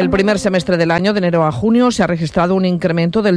el primer semestre del año, de enero a junio, se ha registrado un incremento del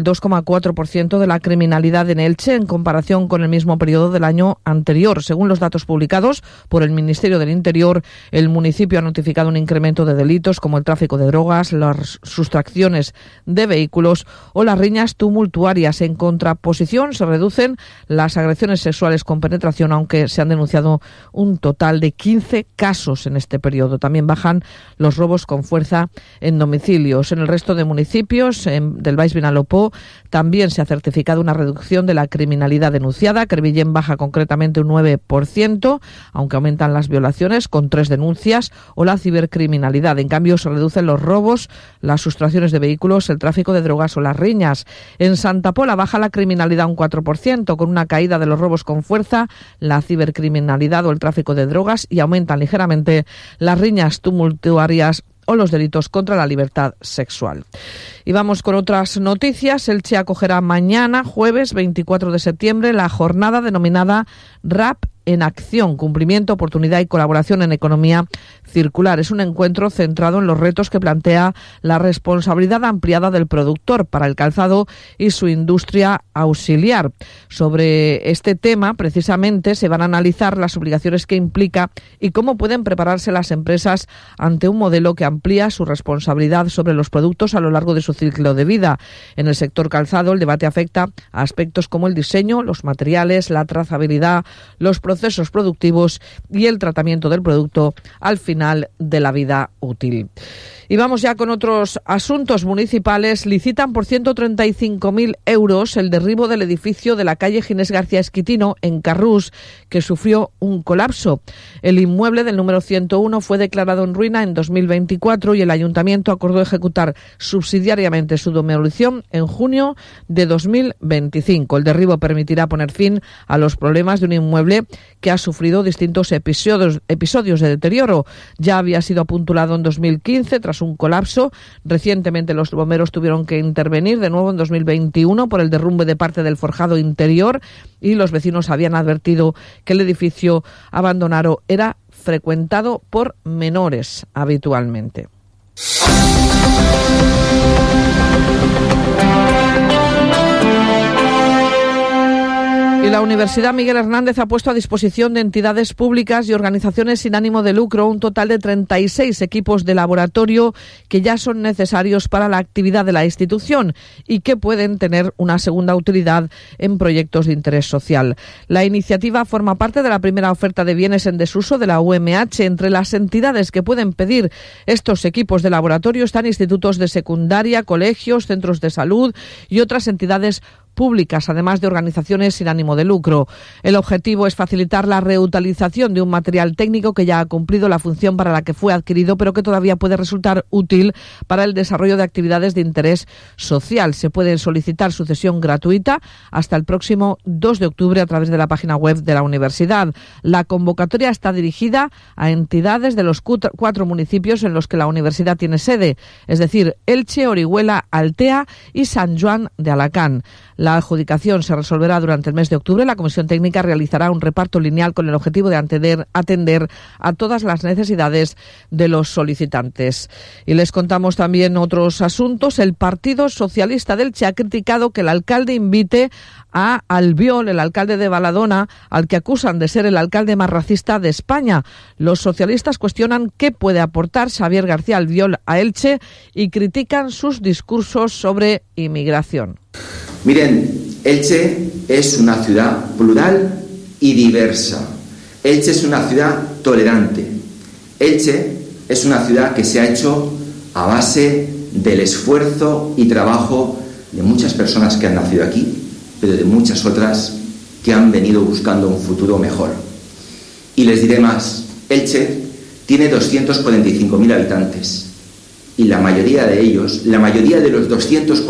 2,4% de la criminalidad en Elche en comparación con el mismo periodo del año anterior. Según los datos publicados por el Ministerio del Interior, el municipio ha notificado un incremento de delitos como el tráfico de drogas, las sustracciones de vehículos o las riñas tumultuarias. En contraposición, se reducen las agresiones sexuales con penetración, aunque se han denunciado un total de 15 casos en este periodo. También bajan los robos con fuerza en domicilios. En el resto de municipios del Baix Vinalopó también se ha certificado una reducción de la criminalidad denunciada. Crevillent baja concretamente un 9%, aunque aumentan las violaciones con 3 denuncias, o la cibercriminalidad. En cambio, se reducen los robos, las sustracciones de vehículos, el tráfico de drogas o las riñas. En Santa Pola baja la criminalidad un 4%, con una caída de los robos con fuerza, la cibercriminalidad o el tráfico de drogas, y aumentan ligeramente las riñas tumultuarias o los delitos contra la libertad sexual. Y vamos con otras noticias. Elche acogerá mañana, jueves 24 de septiembre, la jornada denominada RAP en acción, cumplimiento, oportunidad y colaboración en economía circular. Es un encuentro centrado en los retos que plantea la responsabilidad ampliada del productor para el calzado y su industria auxiliar. Sobre este tema, precisamente, se van a analizar las obligaciones que implica y cómo pueden prepararse las empresas ante un modelo que amplía su responsabilidad sobre los productos a lo largo de su ciclo de vida. En el sector calzado, el debate afecta a aspectos como el diseño, los materiales, la trazabilidad, los procesos productivos y el tratamiento del producto al final de la vida útil. Y vamos ya con otros asuntos municipales. Licitan por 135.000 euros el derribo del edificio de la calle Ginés García Esquitino en Carrús, que sufrió un colapso. El inmueble del número 101 fue declarado en ruina en 2024 y el ayuntamiento acordó ejecutar subsidiariamente su demolición en junio de 2025. El derribo permitirá poner fin a los problemas de un inmueble que ha sufrido distintos episodios de deterioro. Ya había sido apuntulado en 2015 tras un colapso. Recientemente los bomberos tuvieron que intervenir de nuevo en 2021 por el derrumbe de parte del forjado interior, y los vecinos habían advertido que el edificio abandonado era frecuentado por menores habitualmente. Y la Universidad Miguel Hernández ha puesto a disposición de entidades públicas y organizaciones sin ánimo de lucro un total de 36 equipos de laboratorio que ya son necesarios para la actividad de la institución y que pueden tener una segunda utilidad en proyectos de interés social. La iniciativa forma parte de la primera oferta de bienes en desuso de la UMH. Entre las entidades que pueden pedir estos equipos de laboratorio están institutos de secundaria, colegios, centros de salud y otras entidades públicas, además de organizaciones sin ánimo de lucro. El objetivo es facilitar la reutilización de un material técnico que ya ha cumplido la función para la que fue adquirido, pero que todavía puede resultar útil para el desarrollo de actividades de interés social. Se puede solicitar su cesión gratuita hasta el próximo 2 de octubre a través de la página web de la universidad. La convocatoria está dirigida a entidades de los 4 municipios en los que la universidad tiene sede, es decir, Elche, Orihuela, Altea y San Joan de Alacant. La adjudicación se resolverá durante el mes de octubre. La Comisión Técnica realizará un reparto lineal con el objetivo de atender a todas las necesidades de los solicitantes. Y les contamos también otros asuntos. El Partido Socialista de Elche ha criticado que el alcalde invite a Albiol, el alcalde de Baladona, al que acusan de ser el alcalde más racista de España. Los socialistas cuestionan qué puede aportar Xavier García Albiol a Elche y critican sus discursos sobre inmigración. Miren, Elche es una ciudad plural y diversa. Elche es una ciudad tolerante. Elche es una ciudad que se ha hecho a base del esfuerzo y trabajo de muchas personas que han nacido aquí, pero de muchas otras que han venido buscando un futuro mejor. Y les diré más, Elche tiene 245.000 habitantes. Y la mayoría de ellos, la mayoría de los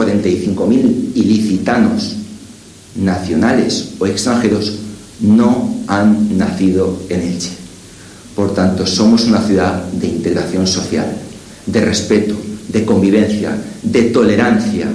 245.000 ilicitanos nacionales o extranjeros no han nacido en Elche. Por tanto, somos una ciudad de integración social, de respeto, de convivencia, de tolerancia,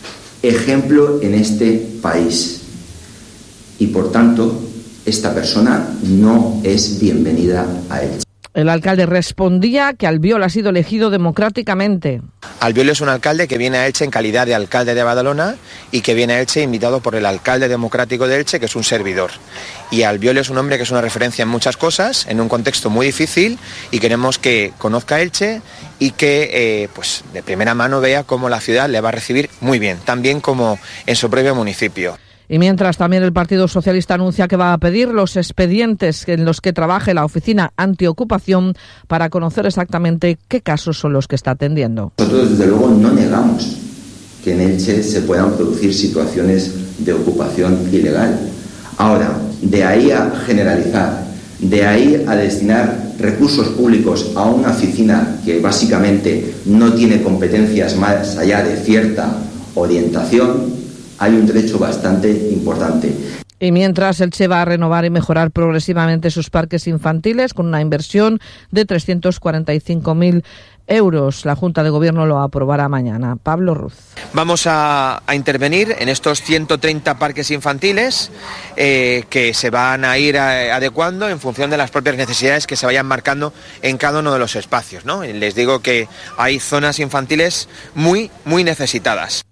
ejemplo en este país. Y por tanto, esta persona no es bienvenida a Elche. El alcalde respondía que Albiol ha sido elegido democráticamente. Albiol es un alcalde que viene a Elche en calidad de alcalde de Badalona y que viene a Elche invitado por el alcalde democrático de Elche, que es un servidor. Y Albiol es un hombre que es una referencia en muchas cosas, en un contexto muy difícil, y queremos que conozca Elche y que pues de primera mano vea cómo la ciudad le va a recibir muy bien, también como en su propio municipio. Y mientras, también el Partido Socialista anuncia que va a pedir los expedientes en los que trabaje la Oficina Antiocupación para conocer exactamente qué casos son los que está atendiendo. Nosotros, desde luego, no negamos que en Elche se puedan producir situaciones de ocupación ilegal. Ahora, de ahí a generalizar, de ahí a destinar recursos públicos a una oficina que básicamente no tiene competencias más allá de cierta orientación, hay un trecho bastante importante. Y mientras, Elche va a renovar y mejorar progresivamente sus parques infantiles con una inversión de 345.000 euros. La Junta de Gobierno lo aprobará mañana. Pablo Ruz. Vamos a intervenir en estos 130 parques infantiles que se van a ir adecuando en función de las propias necesidades que se vayan marcando en cada uno de los espacios, ¿no? Y les digo que hay zonas infantiles muy, muy necesitadas.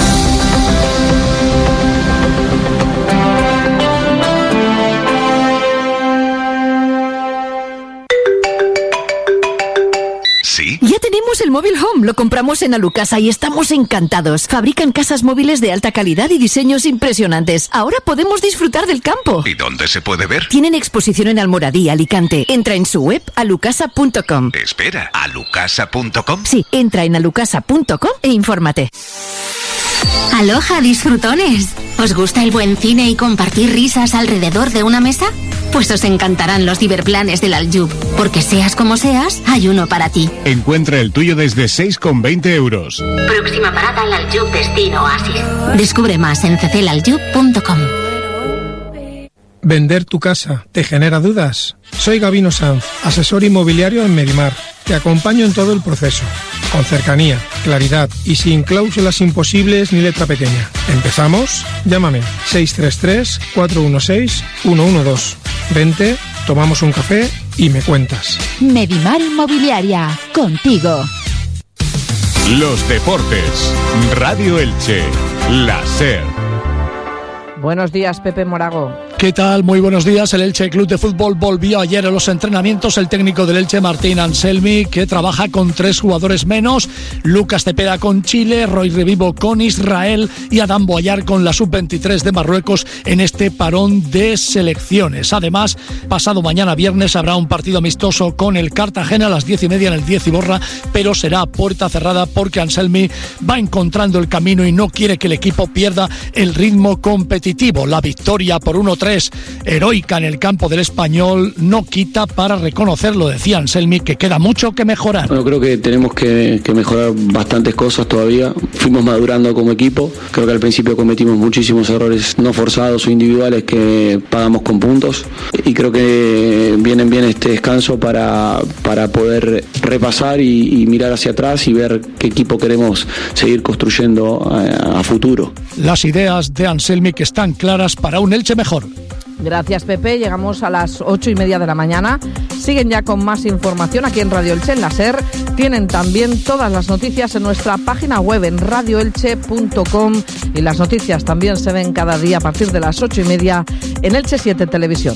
¿Sí? Ya tenemos el móvil Home, lo compramos en Alucasa y estamos encantados. Fabrican casas móviles de alta calidad y diseños impresionantes. Ahora podemos disfrutar del campo. ¿Y dónde se puede ver? Tienen exposición en Almoradí, Alicante. Entra en su web alucasa.com. Espera, ¿alucasa.com? Sí, entra en alucasa.com e infórmate. Aloha, disfrutones. ¿Os gusta el buen cine y compartir risas alrededor de una mesa? Pues os encantarán los ciberplanes del Aljub, porque seas como seas, hay uno para ti. Encuentra el tuyo desde 6,20 euros. Próxima parada al Aljub Destino Oasis. Descubre más en ccelaljub.com. ¿Vender tu casa te genera dudas? Soy Gabino Sanz, asesor inmobiliario en Medimar. Te acompaño en todo el proceso, con cercanía, claridad y sin cláusulas imposibles ni letra pequeña. ¿Empezamos? Llámame 633-416-112. Vente, tomamos un café y me cuentas. Medimar Inmobiliaria, contigo. Los deportes. Radio Elche. La SER. Buenos días, Pepe Morago. ¿Qué tal? Muy buenos días. El Elche Club de Fútbol volvió ayer a los entrenamientos. El técnico del Elche, Martín Anselmi, que trabaja con 3 jugadores menos. Lucas Cepeda con Chile, Roy Revivo con Israel y Adán Boyar con la Sub-23 de Marruecos en este parón de selecciones. Además, pasado mañana viernes habrá un partido amistoso con el Cartagena a las 10:30 en el 10 Iborra, pero será a puerta cerrada porque Anselmi va encontrando el camino y no quiere que el equipo pierda el ritmo competitivo. La victoria por 1-3 heroica en el campo del Español no quita para reconocerlo, decía Anselmi, que queda mucho que mejorar. Bueno, creo que tenemos que mejorar bastantes cosas todavía. Fuimos madurando como equipo. Creo que al principio cometimos muchísimos errores no forzados o individuales que pagamos con puntos. Y creo que vienen bien este descanso para poder repasar y mirar hacia atrás y ver qué equipo queremos seguir construyendo a futuro. Las ideas de Anselmi que están claras para un Elche mejor. Gracias, Pepe. Llegamos a las 8:30 de la mañana. Siguen ya con más información aquí en Radio Elche, en la SER. Tienen también todas las noticias en nuestra página web en radioelche.com y las noticias también se ven cada día a partir de las 8:30 en Elche 7 Televisión.